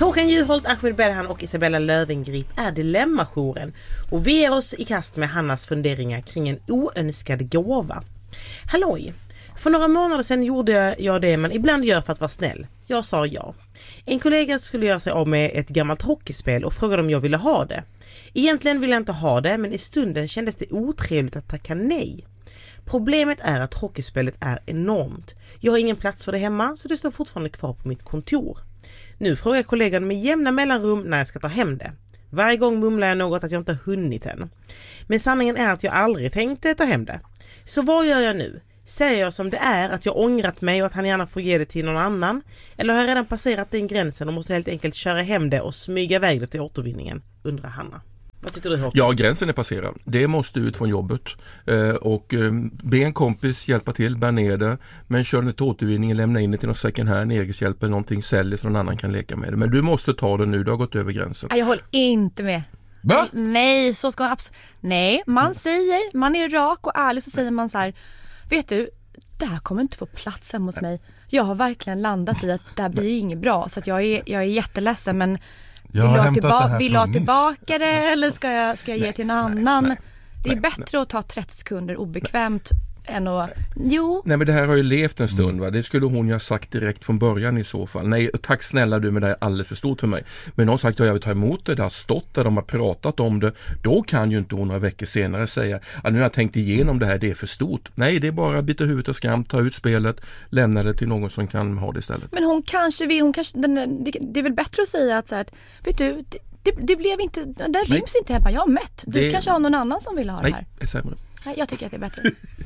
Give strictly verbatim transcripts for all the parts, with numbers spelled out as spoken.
Håkan Juholt, Ahmed Belhan och Isabella Löwengrip är Dilemma-jouren och vi är oss i kast med Hannas funderingar kring en oönskad gåva. Halloj! För några månader sedan gjorde jag det man ibland gör för att vara snäll. Jag sa ja. En kollega skulle göra sig av med ett gammalt hockeyspel och frågade om jag ville ha det. Egentligen ville jag inte ha det, men i stunden kändes det otrevligt att tacka nej. Problemet är att hockeyspelet är enormt. Jag har ingen plats för det hemma, så det står fortfarande kvar på mitt kontor. Nu frågar kollegan med jämna mellanrum när jag ska ta hem det. Varje gång mumlar jag något att jag inte har hunnit än. Men sanningen är att jag aldrig tänkte ta hem det. Så vad gör jag nu? Säger jag som det är att jag ångrat mig och att han gärna får ge det till någon annan? Eller har jag redan passerat den gränsen och måste helt enkelt köra hem det och smyga iväg det till återvinningen? Undrar Hanna. Vad tycker du, Håkan? Ja, gränsen är passerad. Det måste ut från jobbet. Eh, och eh, be en kompis hjälpa till, bär ner det. Men kör det till återvinningen, lämna in det till någon second hand, Erikshjälp eller någonting, säljer så någon annan kan leka med det. Men du måste ta det nu, du har gått över gränsen. Jag håller inte med. Va? Nej, så ska man absolut... Nej, man säger, man är rak och ärlig, så säger man så här: vet du, det här kommer inte få plats hemma hos mig. Jag har verkligen landat i att det här blir inget bra. Så att jag är, jag är jätteledsen, men Jag vill har jag, hämtat tillba- det här vill jag från tillbaka det eller ska jag, ska jag ge till en annan? nej, det är nej, bättre att ta trettio sekunder obekvämt än att... Jo. Nej, men det här har ju levt en stund, va? Det skulle hon ju ha sagt direkt från början i så fall. Nej, tack snälla du, men det är alldeles för stort för mig. Men hon har sagt att jag vill ta emot det, det har stått där, de har pratat om det. Då kan ju inte hon några veckor senare säga att nu har jag tänkt igenom det här, det är för stort. Nej, det är bara att byta huvudet och skam, ta ut spelet, lämna det till någon som kan ha det istället. Men hon kanske vill, hon kanske, den, det, det är väl bättre att säga att så här, vet du, det, det, det blev inte, den ryms Nej. inte hemma, jag har mätt. Du det... kanske har någon annan som vill ha Nej, det här. det är sämre. Nej, jag tycker att det är bättre.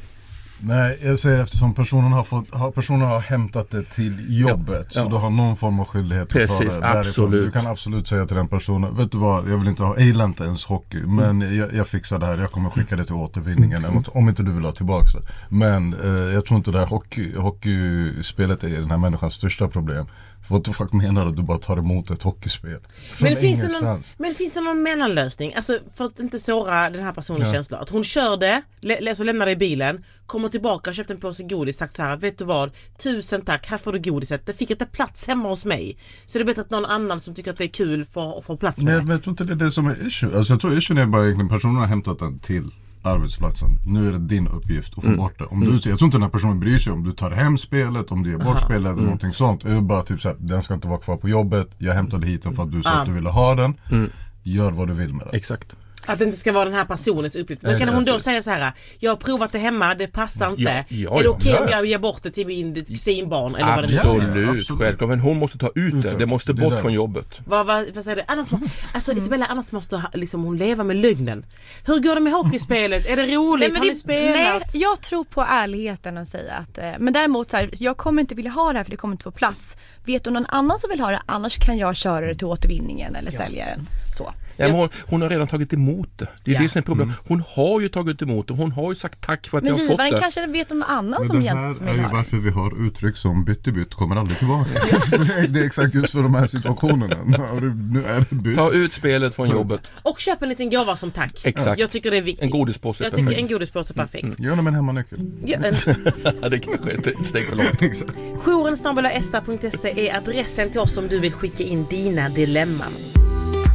Nej, jag säger eftersom personen har, fått, har, personen har hämtat det till jobbet, ja. Så Ja. du har någon form av skyldighet Precis, att ta det därifrån. absolut. Du kan absolut säga till den personen, vet du vad, jag vill inte ha, jag gillar inte ens hockey, men mm. jag, jag fixar det här, jag kommer skicka det till återvinningen, mm. om inte du vill ha tillbaka det. Men eh, jag tror inte det här hockey, hockeyspelet är den här människans största problem. Vad du faktiskt menar att du bara tar emot ett hockeyspel? Men finns, det någon, men finns det någon mellanlösning? Alltså för att inte såra den här personens ja. känsla. Att hon kör det, lä- så lämnar det i bilen, kommer tillbaka och köpte en påse godis, sagt så här: vet du vad, tusen tack, här får du godiset. Det fick inte plats hemma hos mig. Så det är bättre att någon annan som tycker att det är kul får, får plats med men, det. Men jag tror inte det är det som är issue. Alltså jag tror issue är bara egentligen personen har hämtat den till arbetsplatsen. Nu är det din uppgift att få mm. bort det. Om du, jag tror inte den här personen bryr sig om du tar hem spelet, om du ger bort Aha. spelet eller mm. någonting sånt. Det är bara typ så här, den ska inte vara kvar på jobbet. Jag hämtade hit den för att du sa ah. att du ville ha den. Mm. Gör vad du vill med den. Exakt. Att det inte ska vara den här personens uppgift. Men kan hon då säga så här: jag har provat det hemma, det passar inte. Ja, ja, är det okej okay om jag ger bort det till min kusinbarn? Eller vad det absolut, ja, absolut. Självklart. Men hon måste ta ut det. Det måste bort det från jobbet. Vad, vad, vad säger du? Annars, må, alltså Isabella, annars måste liksom, hon leva med lögnen. Hur går det med hockeyspelet? Är det roligt? Nej, har ni spelat? Nej, jag tror på ärligheten och säga att... Men däremot så här, jag kommer inte vilja ha det här för det kommer inte få plats. Vet du någon annan som vill ha det? Annars kan jag köra det till återvinningen eller ja. sälja den. Så. Ja, hon, hon har redan tagit emot det. Det är ja. det som är problem. Mm. Hon har ju tagit emot det. Hon har ju sagt tack för att men jag har fått det. Men givaren kanske vet någon annan men som det egentligen vill ha det. Det ha är ju varför vi har uttryck som byttebytt kommer aldrig tillbaka. Det är exakt just för de här situationerna. Nu är det bytt. Ta ut spelet från jobbet. Och köp en liten gåva som tack. Exakt. Jag tycker det är viktigt. En godispåse Jag tycker en godispåse är perfekt. Mm. Gör dem en hemmanyckel. Ja, en... det kanske är ett steg för långt. jouren snabel-a s a punkt se är adressen till oss om du vill skicka in dina dilemman.